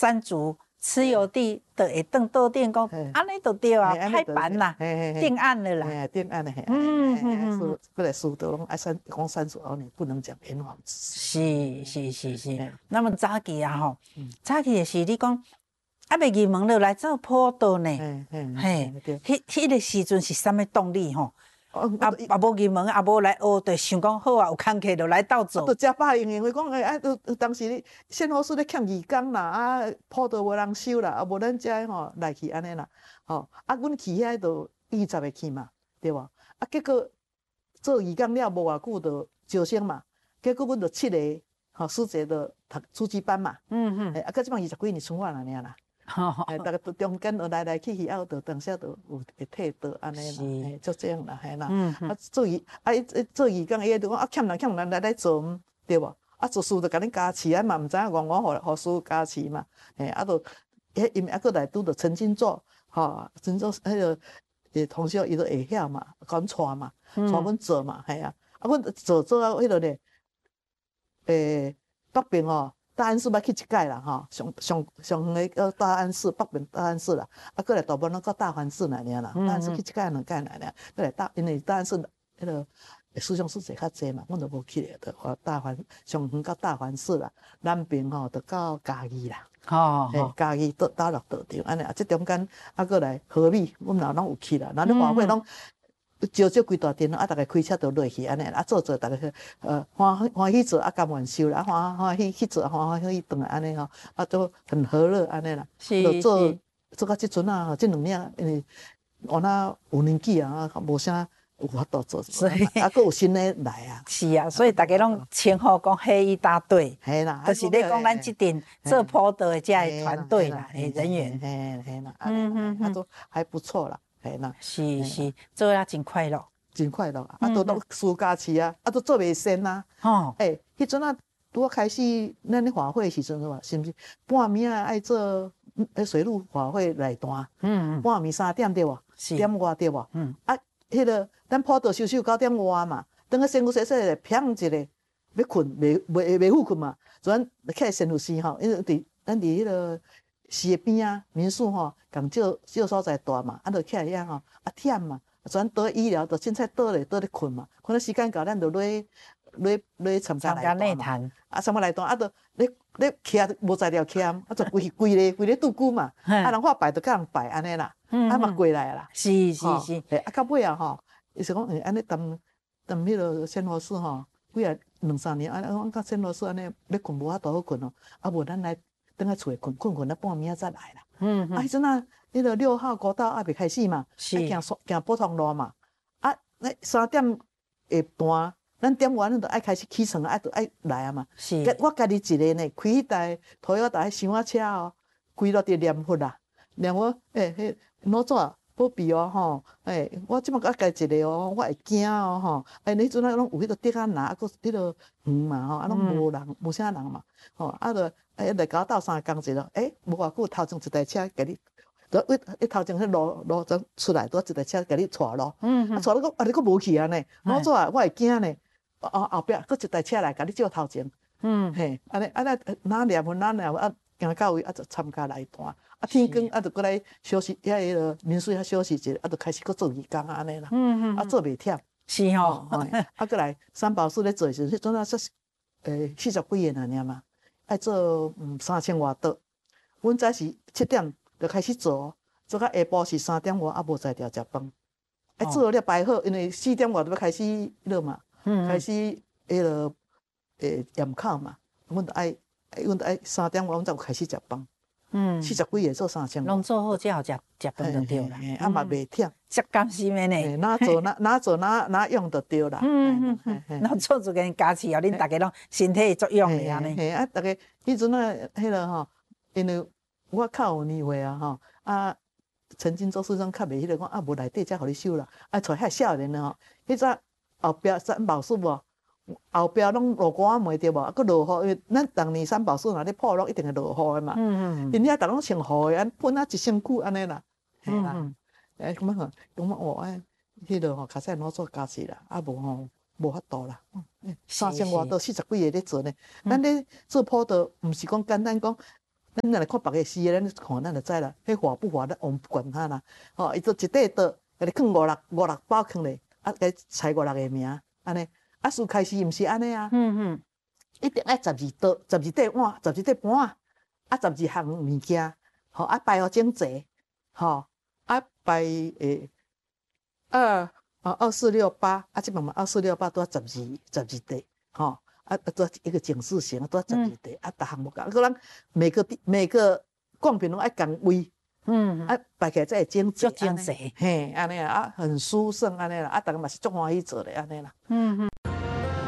山竹蚩尤地就会当倒电讲，安尼就对啊，拍板啦，定案了啦， 定案了嘿。是过来书都拢爱讲32年不能讲炎黄子孙。 是。那么早期啊吼，早期的是你讲。啊，未入门就来做普渡呢，迄个时阵是啥物动力吼？无入门，也无来学，就想讲好啊，有空课就来斗做。 就真百因为讲当时县府署咧欠义工啦，啊，普渡无人收啦，啊，无咱遮吼来去安尼啦，吼，啊，阮去遐就20个去嘛，对无？啊，结果做义工了无偌久就招生嘛，结果阮就7个吼师姐就读初级班嘛，啊，到即摆20几年剩我尔啦。大家中间来去后，就当时就有会退倒安尼啦，就这样啦，嘿啦。啊，做义工，伊就讲啊，欠人来做，对无？啊，做事就甲恁加持啊嘛，毋知影我互事加持嘛，啊，就因为啊，佫来拄着陈金座，吼，陈金座迄个同学伊都会晓嘛，甲阮带嘛，带阮做嘛，系啊，啊，阮做啊，迄落咧，北平吼。大安寺捌去一届啦，吼，上远个大安寺，北平大安寺啦，啊，过来大部分拢到大梵寺来尔啦，大安寺去一届2届来尔，过来因为大安寺迄个师兄师姐较济嘛，阮就无去咧，就大梵上远到大梵寺啦，南平吼就到嘉义啦，嘉义到大陆道场安尼啊，即中间啊过来和美，阮也拢有去啦，咱咧华会拢。招几大电啊！大家开车就落去安尼，啊做大家欢喜做啊，甘愿收啦，欢喜去做，欢喜转来安尼吼，啊都很和乐安尼啦。就做到即阵啊，即2年因为我那有年纪啊，无啥有法度做，所以啊，佫有新的来啊。 是啊，所以大家拢称呼讲黑衣大队， 系啦， 就是咧讲咱即阵做普渡的遮个团队啦，人员。 嘿啦，啊都还不错啦。 是，做啊真快乐， 真快乐啊！都私家饲啊，都做袂先啊。迄阵啊，拄开始咱咧法会时阵嘛，是毋是半暝啊爱做水陆法会内段？半暝3点对无？4点外对无？啊，迄个咱普渡收9点外嘛，等个身躯洗洗咧，偏一个要困，袂赴困嘛。咱起来先有时吼，因为咱伫迄个。寺的边啊，民宿吼，共借所在大嘛，啊，就起来遐吼，啊忝嘛，全倒医疗，就凊彩倒咧困嘛，可能时间到，咱就落参加内谈，啊，参加内谈，啊，就咧徛无材料徛，啊，就规咧拄久嘛，啊，人发拜就甲人拜安尼啦，啊嘛过来啦， 是， 啊，到尾啊吼，伊是讲安尼踮迄落仙佛寺吼，几啊2-3年，啊，甲仙佛寺安尼咧困无法度好困哦，啊，无咱来。等下厝困到半暝才来啦。啊，迄阵啊，迄个6号国道还未开始嘛，行普通路嘛。啊，那3点下半，咱点完就爱开始起床啊，就爱来啊嘛。 是。 我家己一个呢，开迄台拖摇台箱仔车哦，规路伫念佛啦，念佛迄哪纸保庇哦吼，我即摆甲家一个哦，我会惊哦吼，迄阵啊拢有迄个竹仔拿，啊，佫迄个园嘛吼，啊，拢无人，无啥人嘛，吼，啊，就来甲我斗3工一咯，无偌久头前一台车甲你，头前迄路中出来，拄一台车甲你带咯，啊，带了你佫无去啊呢，哪纸我会惊呢，后壁佫一台车来甲你照头前，嘿，安尼哪念佛啊，行到位啊，就参加来谈。啊，天光啊，就过来休息，遐个民宿遐休息一下，啊，就开始佫做义工啊，安尼啦。啊，做袂忝。 是吼。 啊，过来三宝寺咧做时，迄阵啊，40几个尔嘛，爱做3000外桌。阮早是7点就开始做，做到下晡是3点外，啊无才调食饭。做了摆好，因为4点外就要开始落嘛，开始迄落验考嘛，阮就爱3点外，阮才有开始食饭。40几个做3000， 拢做好之后食饭就对啦。 啊嘛袂忝， 足甘心的呢。 哪做哪用就对啦。 那做一个加持哦，恁大家拢身体作用的安尼。 啊，大家迄阵啊，迄个吼，因为我较有年岁啊吼，啊，曾经做师长较袂迄个讲啊，无内底才互你收啦，啊，带遐少年的吼，迄阵后壁三宝寺无。后壁拢落瓜梅对无，啊，佮落雨，因为咱逐年三宝寺若咧破落，一定会落雨的嘛。因遐逐拢穿雨的，喷啊一身躯安尼啦。嘿啦，咁啊，迄落吼，较使哪做家事啦，啊无吼，无法度啦。3000外桌40几个咧做呢，咱咧做普渡，毋是讲简单讲咱若来看别个诗，咱看咱就知啦。迄划不划，咱我们不管它啦。伊做一块刀，甲你放五六包放咧，甲你猜5、6个名，安尼。书开始毋是安尼啊。一定爱12刀、12块碗、12块半，12项物件，排互整齐，排2468，即边嘛2468拄啊12块，拄一个警示型，拄啊12块，逐项无共，咱每个贡品拢爱共位，排起来才会整齐， 整齐， 嘿，安尼很殊胜安尼啦，逐个嘛是足欢喜做咧安尼啦。